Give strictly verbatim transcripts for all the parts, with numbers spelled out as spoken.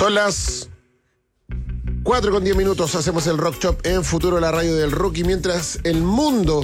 Son las cuatro con diez minutos, hacemos el Rock Shop en Futuro, la radio del rock, y mientras el mundo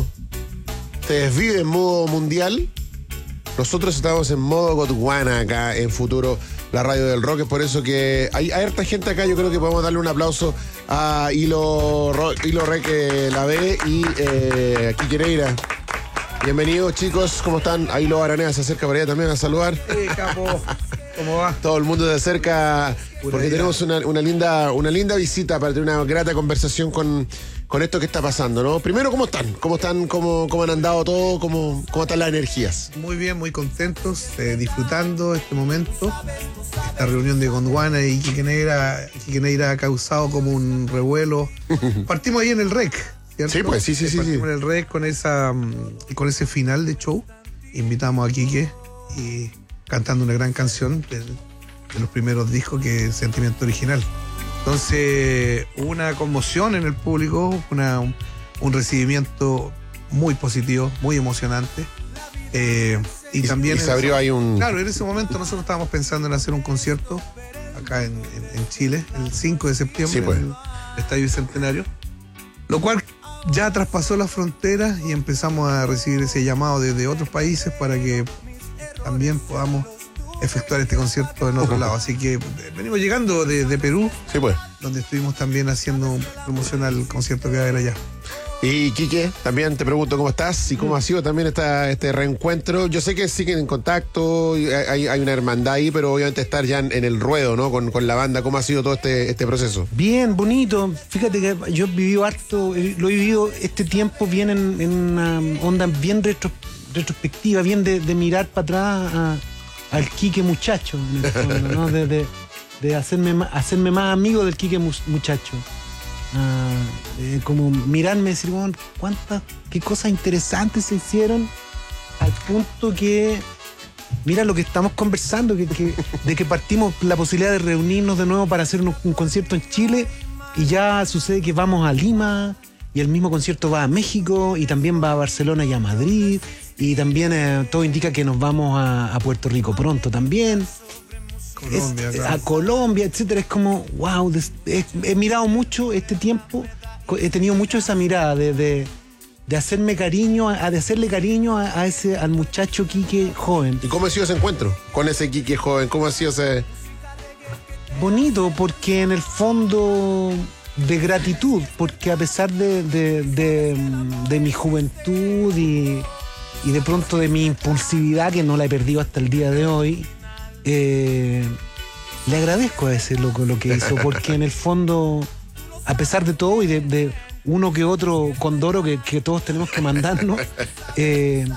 se desvive en modo mundial, nosotros estamos en modo Gondwana acá en Futuro, la radio del rock. Es por eso que hay, hay harta gente acá. Yo creo que podemos darle un aplauso a Hilo, Rock, Hilo Rec eh, La B y eh, a Quique Neira. Bienvenidos, chicos, ¿cómo están? Ahí Hilo Aranea se acerca para allá también a saludar. Sí, capo, ¿cómo va? Todo el mundo se acerca porque Pura tenemos una, una, linda, una linda visita para tener una grata conversación con, con esto que está pasando, ¿no? Primero, ¿cómo están? ¿Cómo están? ¿Cómo, cómo han andado todo? ¿Cómo, cómo están las energías? Muy bien, muy contentos, eh, disfrutando este momento. Esta reunión de Gondwana y Quique Neira, Quique Neira ha causado como un revuelo. Partimos ahí en el rec, ¿cierto? Sí, pues, sí, sí, eh, sí. Partimos sí. en el rec con, esa, con ese final de show. Invitamos a Quique y cantando una gran canción del, de los primeros discos, que es Sentimiento Original. Entonces, una conmoción en el público, una, un, un recibimiento muy positivo, muy emocionante. Eh, y, Y, también y se abrió ahí un... Claro, en ese momento nosotros estábamos pensando en hacer un concierto acá en, en, en Chile, el cinco de septiembre, Sí, pues. en el Estadio Bicentenario, lo cual ya traspasó las fronteras y empezamos a recibir ese llamado desde otros países para que también podamos efectuar este concierto en otro lado. Así que eh, venimos llegando de, de Perú, Sí, pues. donde estuvimos también haciendo promoción al concierto que va a haber allá. Y Quique, también te pregunto cómo estás y cómo ha sido también esta, este reencuentro. Yo sé que siguen en contacto, y hay, hay una hermandad ahí, pero obviamente estar ya en, en el ruedo, ¿no? Con, con la banda. ¿Cómo ha sido todo este, este proceso? Bien, bonito. Fíjate que yo he vivido harto, lo he vivido este tiempo bien en, en una onda bien retro, retrospectiva, bien de, de mirar para atrás a, al Quique muchacho, en el fondo, ¿no? De, de, de hacerme, ma- hacerme más amigo del Quique mu- muchacho. Ah, eh, como mirarme y decir, bueno, cuántas, qué cosas interesantes se hicieron, al punto que mira lo que estamos conversando, que, que- de que partimos la posibilidad de reunirnos de nuevo para hacer un, un concierto en Chile, y ya sucede que vamos a Lima y el mismo concierto va a México y también va a Barcelona y a Madrid, y también eh, todo indica que nos vamos a, a Puerto Rico pronto también. Colombia, Es- claro. a Colombia, etcétera. Es como, wow, des- es- he mirado mucho este tiempo, co- he tenido mucho esa mirada de, de, de hacerme cariño, a, de hacerle cariño a, a ese, al muchacho Quique joven. ¿Y cómo ha sido ese encuentro con ese Quique joven? ¿Cómo ha sido ese...? Bonito, porque en el fondo de gratitud, porque a pesar de, de, de, de mi juventud y, y de pronto de mi impulsividad, que no la he perdido hasta el día de hoy, eh, le agradezco a ese loco lo que hizo, porque en el fondo, a pesar de todo y de, de uno que otro condoro que, que todos tenemos que mandarnos, eh,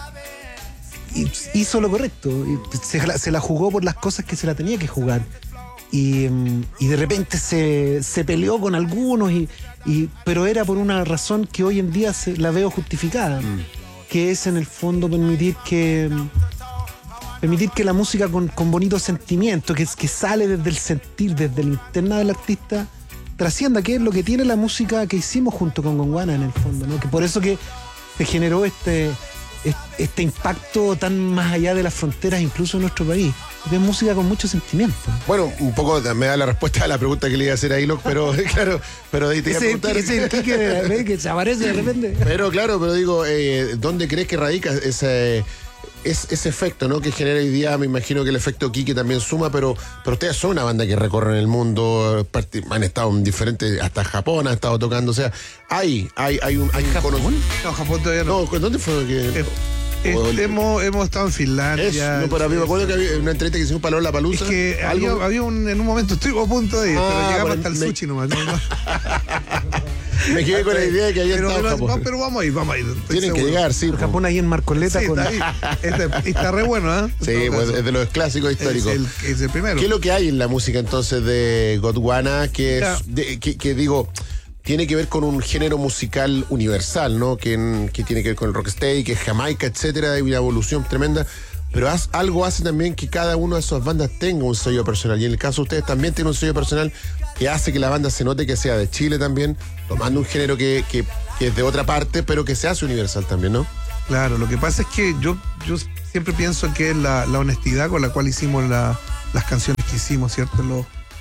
hizo lo correcto, y se, la- se la jugó por las cosas que se la tenía que jugar. Y, mm, y de repente se, se peleó con algunos, y, y, pero era por una razón que hoy en día se, la veo justificada, Mm. que es en el fondo permitir que permitir que la música con, con bonito sentimiento, que, que sale desde el sentir, desde la interna del artista, trascienda, que es lo que tiene la música que hicimos junto con Gondwana en el fondo, ¿no? Que por eso que se generó este, este impacto tan más allá de las fronteras, incluso en nuestro país. Porque es música con mucho sentimiento. Bueno, un poco me da la respuesta a la pregunta que le iba a hacer a Hilo, pero claro, pero de ahí te iba a Ese preguntar... ese es el Quique, ¿ve? Que se aparece de repente. Pero claro, pero digo, eh, ¿dónde crees que radica ese, es, ese efecto, ¿no? Que genera hoy día? Me imagino que el efecto Quique también suma, pero, pero ustedes son una banda que recorren el mundo, parti- han estado en diferentes, hasta Japón han estado tocando, o sea, hay, hay, hay un, hay un cono- No, Japón todavía no. No, ¿dónde fue que? Eh, o- este, hemos, hemos estado en Finlandia. Es, no, pero me acuerdo que había una entrevista que hicimos para la Palusa. Es que algo. había, había un, en un momento estuvimos a punto de ir, Ah, pero llegamos bueno, hasta el me- sushi nomás. ¿no? No. Me quedé con la idea de que había pero, estado pero, en Japón. no, pero vamos a ir, vamos a ir. estoy Tienen que seguro. llegar, sí. po. Japón ahí en Marcoleta Sí, con. está, ahí. Este- está re bueno, ¿eh? En Sí, todo pues caso. es de los clásicos es históricos. el, es el primero. ¿Qué es lo que hay en la música entonces de Gondwana que, es, Ya. de- que, que digo, tiene que ver con un género musical universal, ¿no? Que, que tiene que ver con el rocksteady, que es Jamaica, etcétera, hay una evolución tremenda. Pero haz- algo hace también que cada una de esas bandas tenga un sello personal. Y en el caso de ustedes también tiene un sello personal que hace que la banda se note que sea de Chile también, tomando un género que, que, que es de otra parte, pero que se hace universal también, ¿no? Claro, lo que pasa es que yo, yo siempre pienso que es la, la honestidad con la cual hicimos la- las canciones que hicimos, ¿cierto? Los,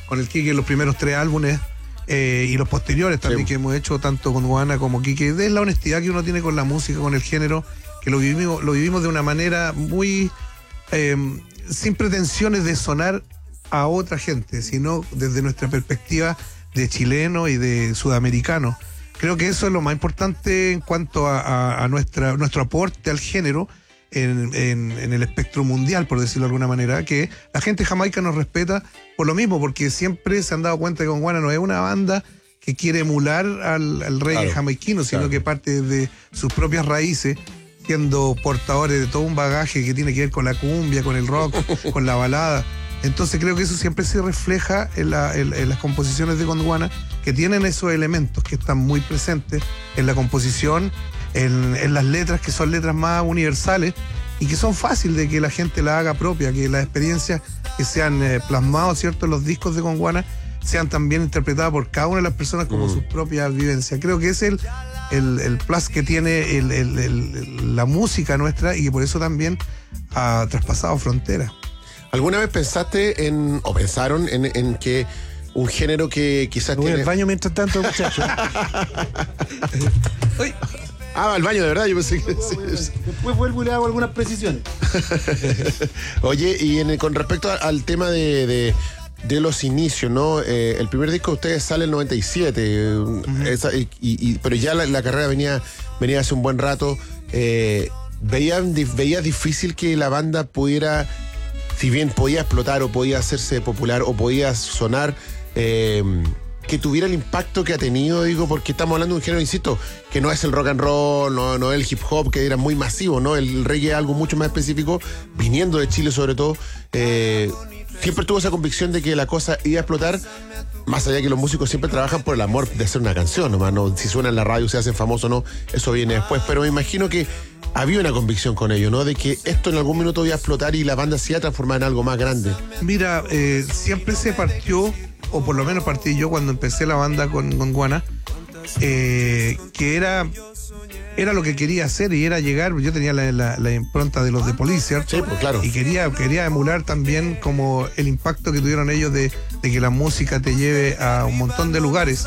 con el Quique los primeros tres álbumes eh, y los posteriores también, sí, que hemos hecho tanto con Gondwana como Quique. Es la honestidad que uno tiene con la música, con el género, que lo vivimos, lo vivimos de una manera muy eh, sin pretensiones de sonar a otra gente, sino desde nuestra perspectiva de chileno y de sudamericano. Creo que eso es lo más importante en cuanto a, a, a nuestra, nuestro aporte al género en, en, en el espectro mundial, por decirlo de alguna manera, que la gente de Jamaica nos respeta por lo mismo, porque siempre se han dado cuenta que Gondwana no es una banda que quiere emular al, al reggae claro, jamaiquino, sino claro, que parte de sus propias raíces, siendo portadores de todo un bagaje que tiene que ver con la cumbia, con el rock, con la balada. Entonces creo que eso siempre se refleja en, la, en, en las composiciones de Gondwana, que tienen esos elementos que están muy presentes en la composición, en, en las letras, que son letras más universales y que son fáciles de que la gente la haga propia, que las experiencias que se han eh, plasmado, ¿cierto?, en los discos de Gondwana sean también interpretadas por cada una de las personas como mm. sus propias vivencias. Creo que es el, el, el plus que tiene el, el, el, la música nuestra y que por eso también ha traspasado fronteras. ¿Alguna vez pensaste en, o pensaron en, en que un género que quizás voy tiene... al baño mientras tanto, muchachos. Ah, al baño, de verdad, yo pensé que... No, después vuelvo y le hago algunas precisiones. Oye, y en el, con respecto al tema de, de, de los inicios, ¿no? Eh, el primer disco de ustedes sale en el noventa y siete, uh-huh. esa, y, y, pero ya la, la carrera venía, venía hace un buen rato. Eh, ¿veían, ¿Veías difícil que la banda pudiera... si bien podía explotar o podía hacerse popular o podía sonar, eh, que tuviera el impacto que ha tenido, digo, porque estamos hablando de un género, insisto, que no es el rock and roll, no, no es el hip hop, que era muy masivo, ¿no? El reggae es algo mucho más específico, viniendo de Chile sobre todo. Eh, siempre tuvo esa convicción de que la cosa iba a explotar, más allá de que los músicos siempre trabajan por el amor de hacer una canción, nomás, ¿no? Si suena en la radio, se hacen famosos o no, eso viene después, pero me imagino que había una convicción con ello, ¿no? De que esto en algún minuto iba a explotar y la banda se iba a transformar en algo más grande. Mira, eh, siempre se partió, o por lo menos partí yo cuando empecé la banda con Gondwana, eh, que era, era lo que quería hacer y era llegar. Yo tenía la, la, la impronta de los de Police, ¿cierto? Sí, pues claro. Y quería, quería emular también como el impacto que tuvieron ellos de, de que la música te lleve a un montón de lugares.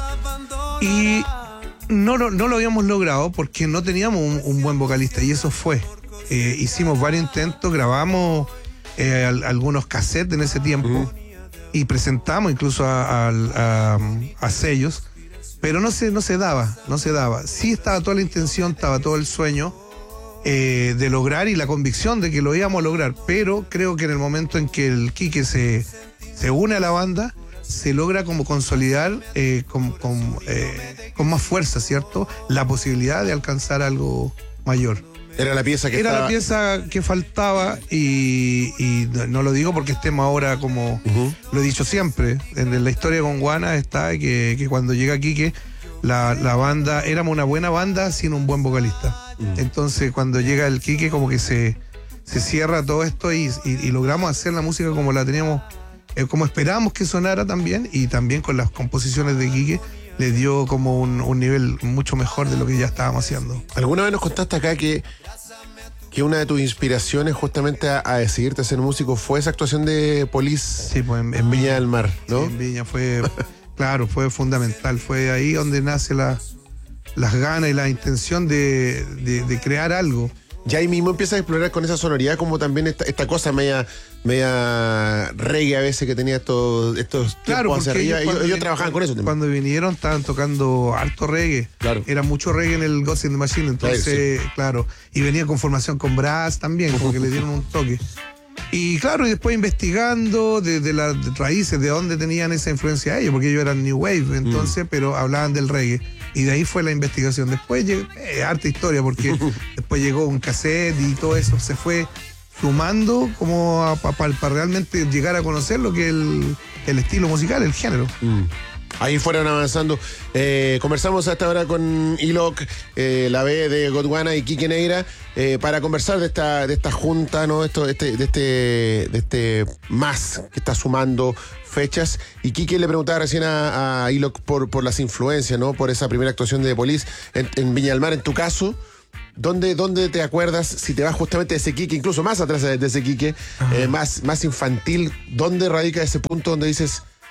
Y no, no, no lo habíamos logrado porque no teníamos un, un buen vocalista, y eso fue. Eh, hicimos varios intentos, grabamos eh, al, algunos cassettes en ese tiempo. Uh-huh. Y presentamos incluso a, a, a, a sellos, pero no se, no se daba, no se daba. Sí estaba toda la intención, estaba todo el sueño eh, de lograr y la convicción de que lo íbamos a lograr, pero creo que en el momento en que el Quique se, se une a la banda, se logra como consolidar eh, con, con, eh, con más fuerza, ¿cierto?, la posibilidad de alcanzar algo mayor. Era la pieza que Era estaba... la pieza que faltaba y, y no lo digo porque estemos ahora como... Uh-huh. Lo he dicho siempre, en la historia de Gondwana está que, que cuando llega Quique, la, la banda, éramos una buena banda sin un buen vocalista. Uh-huh. Entonces cuando llega el Quique como que se, se cierra todo esto y, y, y logramos hacer la música como la teníamos, eh, como esperábamos que sonara también, y también con las composiciones de Quique le dio como un, un nivel mucho mejor de lo que ya estábamos haciendo. Alguna vez nos contaste acá que que una de tus inspiraciones justamente a, a decidirte a ser músico fue esa actuación de Police, sí, pues en, en Viña del Mar, ¿no? Sí, en Viña fue, claro, fue fundamental. Fue ahí donde nace la, las ganas y la intención de, de, de crear algo. Ya ahí mismo empiezas a explorar con esa sonoridad, como también esta, esta cosa media, media reggae a veces que tenía estos, estos claro, tiempos hacia arriba. Ellos, ellos trabajaban con eso también. Cuando vinieron estaban tocando harto reggae. Claro. Era mucho reggae en el Ghost in the Machine, entonces, sí, claro. Y venía con formación con brass también, porque le dieron un toque. Y claro, y después investigando de, de las raíces, de dónde tenían esa influencia ellos, porque ellos eran New Wave, entonces, mm. pero hablaban del reggae. Y de ahí fue la investigación. Después llegó, eh, harta historia, porque después llegó un cassette y todo eso se fue sumando como para realmente llegar a conocer lo que es el, el estilo musical, el género. Mm. Ahí fueron avanzando. Eh, conversamos hasta ahora con Ilok, eh, la B de Gondwana y Quique Neira, eh, para conversar de esta, de esta junta, ¿no? Esto, este, de este, de este más que está sumando fechas. Y Quique le preguntaba recién a, a Ilok por, por las influencias, ¿no? Por esa primera actuación de Police en, en Viña del Mar. En tu caso, ¿dónde, dónde te acuerdas, si te vas justamente de ese Quique, incluso más atrás de ese Quique, eh, más, más infantil, dónde radica ese punto donde dices,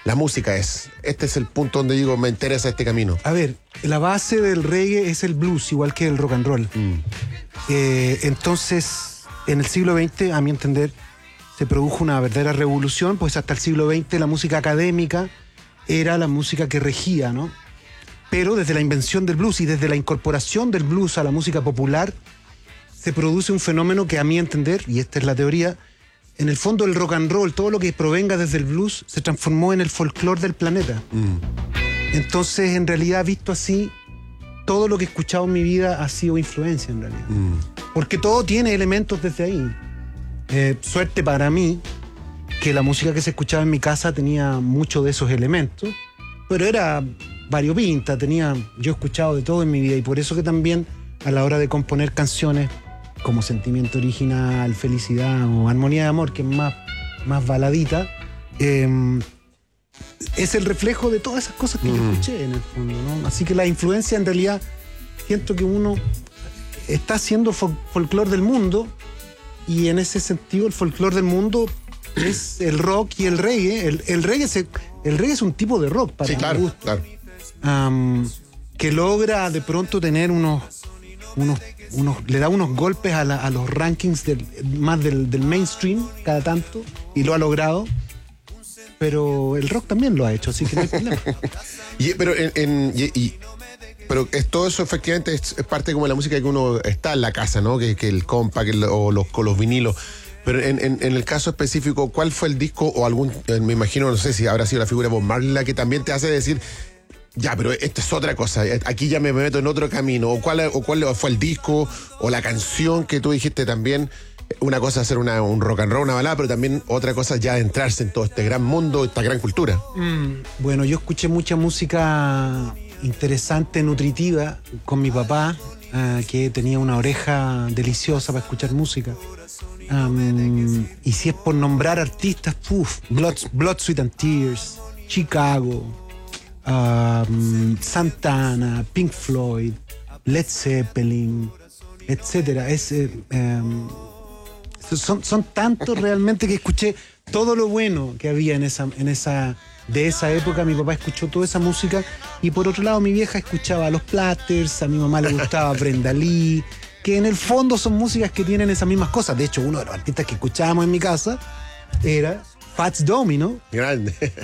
la música es. Este es el punto donde digo, me interesa este camino. A ver, la base del reggae es el blues, igual que el rock and roll. Mm. Eh, entonces, en el siglo veinte, a mi entender, se produjo una verdadera revolución, pues hasta el siglo veinte la música académica era la música que regía, ¿no? Pero desde la invención del blues y desde la incorporación del blues a la música popular, se produce un fenómeno que, a mi entender, y esta es la teoría, en el fondo el rock and roll, todo lo que provenga desde el blues, se transformó en el folclore del planeta. Mm. Entonces, en realidad, visto así, todo lo que he escuchado en mi vida ha sido influencia, en realidad. Mm. Porque todo tiene elementos desde ahí. Eh, suerte para mí que la música que se escuchaba en mi casa tenía muchos de esos elementos, pero era variopinta, tenía, yo he escuchado de todo en mi vida, y por eso que también a la hora de componer canciones como Sentimiento Original, Felicidad o Armonía de Amor, que es más, más baladita, eh, es el reflejo de todas esas cosas que Mm. yo escuché en el fondo, ¿no? Así que la influencia, en realidad, siento que uno está haciendo fol- folclore del mundo, y en ese sentido el folclore del mundo es el rock y el reggae. El, el reggae se, el reggae es un tipo de rock para Sí, mi claro, gusto, claro. am, que logra de pronto tener unos, unos, unos le da unos golpes a, la- a los rankings del, más del, del mainstream cada tanto, y lo ha logrado. Pero el rock también lo ha hecho, así que no hay problema. Y, pero en, en- y- y- pero es, todo eso efectivamente es, es parte como de la música que uno está en la casa, ¿no? Que, que el compa, que el- o los, con los vinilos. Pero en, en- en el caso específico, ¿cuál fue el disco o algún, eh, me imagino, no sé si habrá sido la figura de Bob Marley la que también te hace decir, ya, pero esto es otra cosa, aquí ya me meto en otro camino? ¿O cuál, o cuál fue el disco o la canción que tú dijiste también? Una cosa es hacer una, un rock and roll, una balada, pero también otra cosa es ya adentrarse en todo este gran mundo, esta gran cultura. Bueno, yo escuché mucha música interesante, nutritiva, con mi papá, ah, que tenía una oreja deliciosa para escuchar música. Am, y si es por nombrar artistas, uf, Blood, Blood, Sweat and Tears, Chicago, am, Santana, Pink Floyd, Led Zeppelin, etcétera. Es, eh, em, son, son tantos realmente que escuché todo lo bueno que había en esa, en esa, de esa época. Mi papá escuchó toda esa música, y por otro lado mi vieja escuchaba a los Platters, a mi mamá le gustaba Brenda Lee, que en el fondo son músicas que tienen esas mismas cosas. De hecho, uno de los artistas que escuchábamos en mi casa era Fats Domino. Grande.